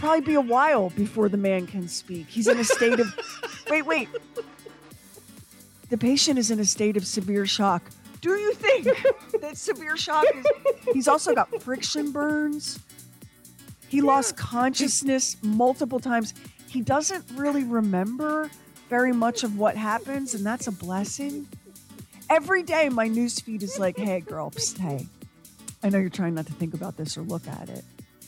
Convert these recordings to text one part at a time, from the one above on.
probably be a while before the man can speak. He's in a state of... Wait. The patient is in a state of severe shock. Do you think that severe shock is... He's also got friction burns. He lost consciousness multiple times. He doesn't really remember very much of what happens, and that's a blessing. Every day, my newsfeed is like, hey, girl, psst, hey. I know you're trying not to think about this or look at it.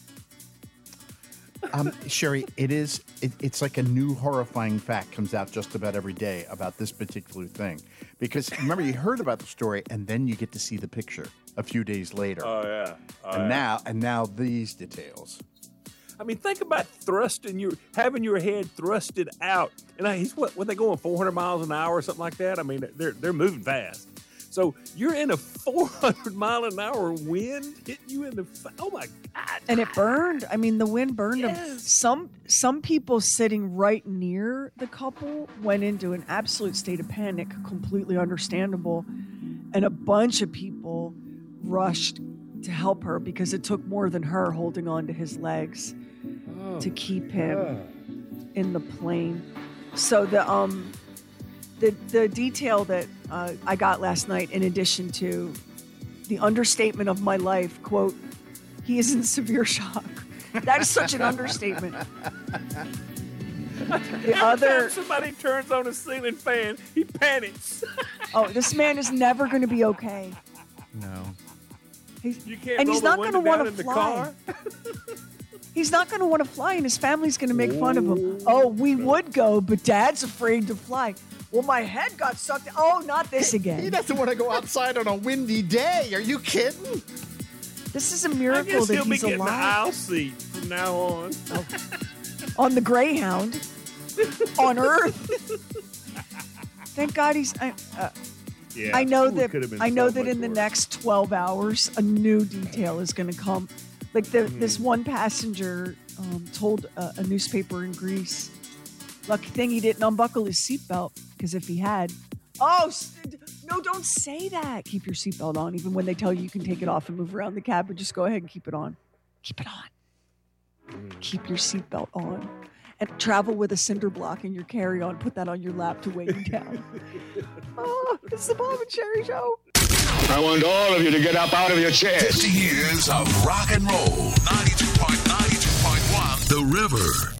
Sherry, it's like a new horrifying fact comes out just about every day about this particular thing. Because remember, you heard about the story, and then you get to see the picture a few days later. Oh, yeah. And now these details. I mean, think about having your head thrusted out. And he's what they going 400 miles an hour or something like that? I mean, they're moving fast. So you're in a 400 mile an hour wind hitting you in the oh my God. And it burned. I mean, the wind burned them. Some people sitting right near the couple went into an absolute state of panic, completely understandable. And a bunch of people rushed to help her because it took more than her holding on to his legs to keep him in the plane. So the detail that I got last night, in addition to the understatement of my life, quote, he is in severe shock. That is such an understatement. Every time somebody turns on a ceiling fan, he panics. Oh, this man is never going to be okay. No. He's not going to want to fly. He's not going to want to fly, and his family's going to make fun of him. Oh, we would go, but Dad's afraid to fly. Well, my head got sucked. Oh, not this again. He doesn't want to go outside on a windy day. Are you kidding? This is a miracle that he's alive. I guess he'll be getting the aisle seat from now on. Oh. On the Greyhound. On Earth. Thank God he's... I know that in the next 12 hours, a new detail is going to come. Like this one passenger told a newspaper in Greece, lucky thing he didn't unbuckle his seatbelt, because if he had, no, don't say that. Keep your seatbelt on, even when they tell you can take it off and move around the cabin. Just go ahead and keep it on. Keep it on. Keep your seatbelt on. And travel with a cinder block in your carry-on. Put that on your lap to weigh you down. It's the Bob and Sherry Show. I want all of you to get up out of your chairs. 50 years of rock and roll. 92.1 The River.